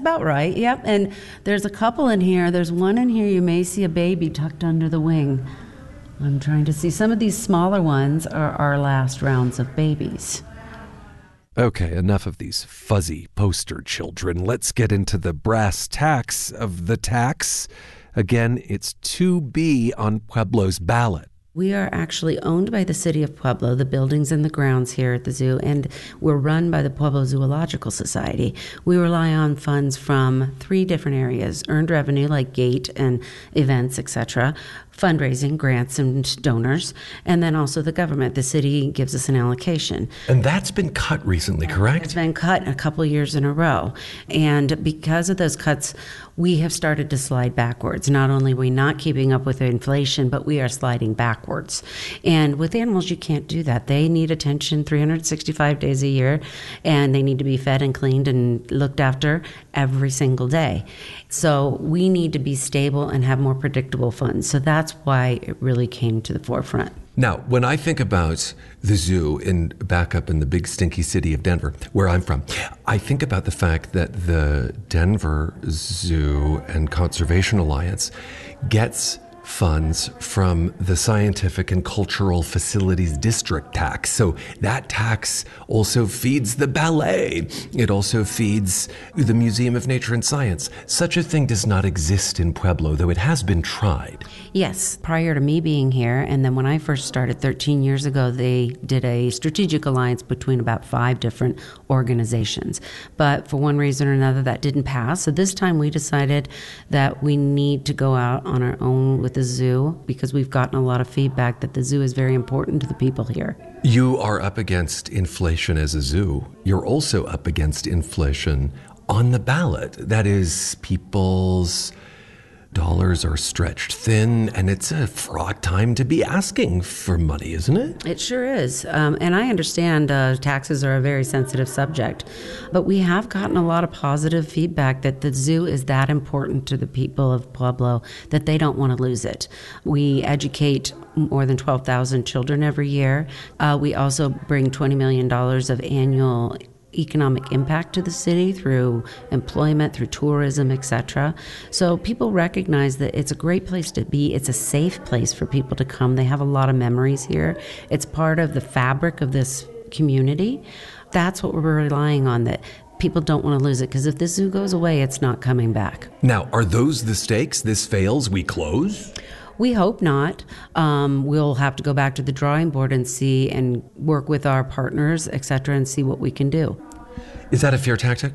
about right, yep. And there's a couple in here. There's one in here, you may see a baby tucked under the wing. I'm trying to see. Some of these smaller ones are our last rounds of babies. Okay, enough of these fuzzy poster children. Let's get into the brass tacks of the tax. Again, it's 2B on Pueblo's ballot. We are actually owned by the city of Pueblo, the buildings and the grounds here at the zoo, and we're run by the Pueblo Zoological Society. We rely on funds from 3 different areas: earned revenue like gate and events, etc., fundraising, grants, and donors, and then also the government. The city gives us an allocation. And that's been cut recently, correct? It's been cut a couple years in a row. And because of those cuts, we have started to slide backwards. Not only are we not keeping up with inflation, but we are sliding backwards. And with animals, you can't do that. They need attention 365 days a year, and they need to be fed and cleaned and looked after every single day. So we need to be stable and have more predictable funds. So that's why it really came to the forefront. Now, when I think about the zoo back up in the big stinky city of Denver, where I'm from, I think about the fact that the Denver Zoo and Conservation Alliance gets funds from the Scientific and Cultural Facilities District tax. So that tax also feeds the ballet. It also feeds the Museum of Nature and Science. Such a thing does not exist in Pueblo, though it has been tried. Yes, prior to me being here, and then when I first started 13 years ago, they did a strategic alliance between about 5 different organizations. But for one reason or another, that didn't pass. So this time we decided that we need to go out on our own with the zoo, because we've gotten a lot of feedback that the zoo is very important to the people here. You are up against inflation as a zoo. You're also up against inflation on the ballot. That is, people's dollars are stretched thin, and it's a fraught time to be asking for money, isn't it? It sure is. And I understand taxes are a very sensitive subject, but we have gotten a lot of positive feedback that the zoo is that important to the people of Pueblo that they don't want to lose it. We educate more than 12,000 children every year. We also bring $20 million of annual economic impact to the city through employment, through tourism, etc. So people recognize that it's a great place to be. It's a safe place for people to come. They have a lot of memories here. It's part of the fabric of this community. That's what we're relying on, that people don't want to lose it, because if the zoo goes away, it's not coming back. Now, are those the stakes? This fails, we close? We hope not. We'll have to go back to the drawing board and see and work with our partners, et cetera, and see what we can do. Is that a fair tactic?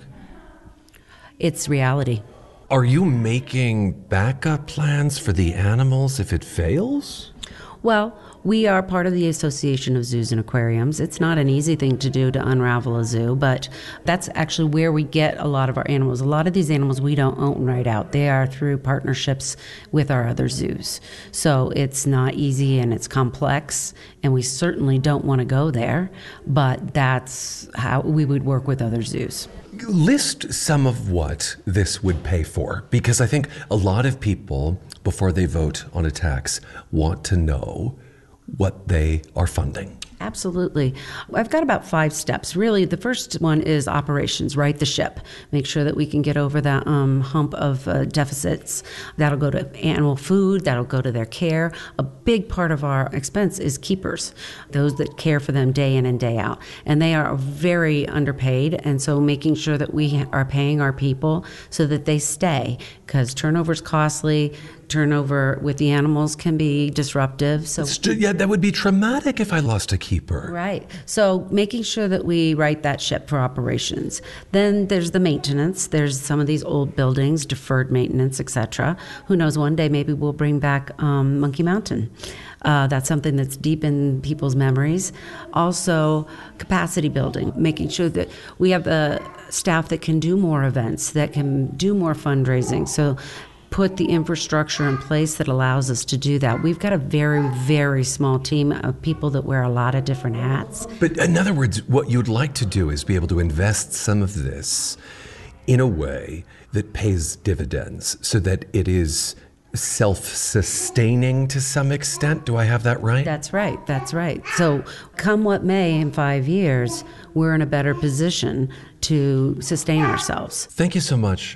It's reality. Are you making backup plans for the animals if it fails? Well, we are part of the Association of Zoos and Aquariums. It's not an easy thing to do to unravel a zoo, but that's actually where we get a lot of our animals. A lot of these animals we don't own right out. They are through partnerships with our other zoos. So it's not easy and it's complex, and we certainly don't want to go there, but that's how we would work with other zoos. List some of what this would pay for, because I think a lot of people, before they vote on a tax, want to know what they are funding. Absolutely. I've got about 5 steps. Really, the first one is operations, right the ship. Make sure that we can get over that hump of deficits. That'll go to animal food. That'll go to their care. A big part of our expense is keepers, those that care for them day in and day out. And they are very underpaid. And so making sure that we are paying our people so that they stay, because turnover is costly. Turnover with the animals can be disruptive. So yeah, that would be traumatic if I lost a keeper. Right. So making sure that we right that ship for operations. Then there's the maintenance. There's some of these old buildings, deferred maintenance, etc. Who knows, one day maybe we'll bring back Monkey Mountain. That's something that's deep in people's memories. Also, capacity building, making sure that we have the staff that can do more events, that can do more fundraising. So put the infrastructure in place that allows us to do that. We've got a very, very small team of people that wear a lot of different hats. But in other words, what you'd like to do is be able to invest some of this in a way that pays dividends so that it is self-sustaining to some extent. Do I have that right? That's right. That's right. So come what may, in 5 years, we're in a better position to sustain ourselves. Thank you so much